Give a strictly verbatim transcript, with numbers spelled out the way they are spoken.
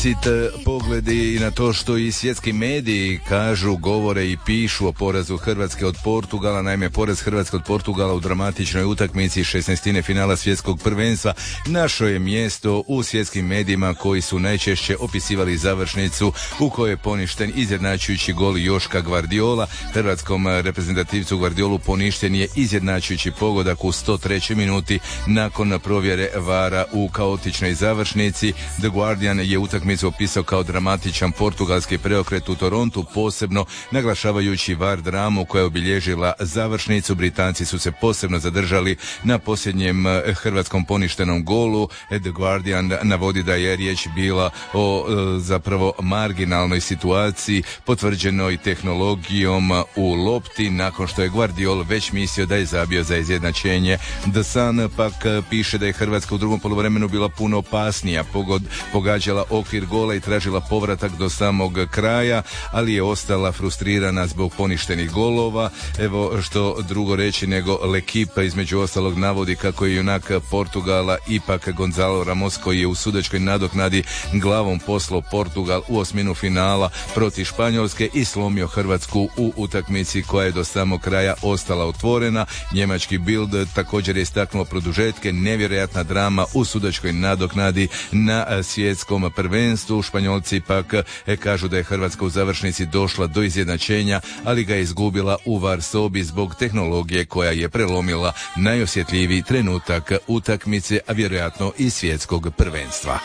Pogledi na to što i svjetski mediji kažu, govore i pišu o porazu Hrvatske od Portugala. Naime, poraz Hrvatske od Portugala u dramatičnoj utakmici šesnaestine finala svjetskog prvenstva našlo je mjesto u svjetskim medijima koji su najčešće opisivali završnicu u kojoj je poništen izjednačujući gol Joška Gvardiola. Hrvatskom reprezentativcu Gvardiolu poništen je izjednačujući pogodak u sto trećoj minuti nakon provjere vara u kaotičnoj završnici. The Guardian je utakmicu opisao kao dramatičan portugalski preokret u Torontu, posebno naglašavajući var dramu koja je obilježila završnicu. Britanci su se posebno zadržali na posljednjem hrvatskom poništenom golu. The Guardian navodi da je riječ bila o zapravo marginalnoj situaciji potvrđenoj tehnologijom u lopti nakon što je Gvardiol već mislio da je zabio za izjednačenje. The Sun pak piše da je Hrvatska u drugom poluvremenu bila puno opasnija, pogod, pogađala okvir gola i tražila povratak do samog kraja, ali je ostala frustrirana zbog poništenih golova. Evo što drugo reći nego L'Equipe između ostalog navodi kako je junak Portugala ipak Gonzalo Ramos, koji je u sudačkoj nadoknadi glavom poslao Portugal u osminu finala protiv Španjolske i slomio Hrvatsku u utakmici koja je do samog kraja ostala otvorena. Njemački Bild također je istaknuo produžetke, nevjerojatna drama u sudačkoj nadoknadi na svjetskom prvenstvu. Španjolci pak e, kažu da je Hrvatska u završnici došla do izjednačenja, ali ga je izgubila u var sobi zbog tehnologije koja je prelomila najosjetljiviji trenutak utakmice, a vjerojatno i svjetskog prvenstva.